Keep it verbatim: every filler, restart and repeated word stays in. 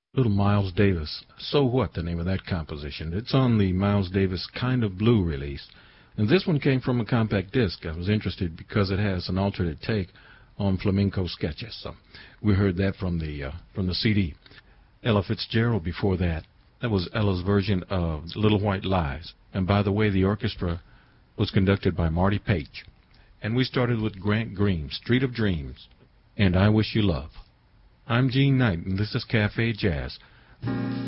Little Miles Davis. So What, the name of that composition. It's on the Miles Davis Kind of Blue release. And this one came from a compact disc. I was interested because it has an alternate take on flamenco sketches. So we heard that from the uh, from the C D. Ella Fitzgerald before that. That was Ella's version of Little White Lies. And by the way, the orchestra was conducted by Marty Page. And we started with Grant Green, Street of Dreams, and I Wish You Love. I'm Gene Knight, and this is Cafe Jazz.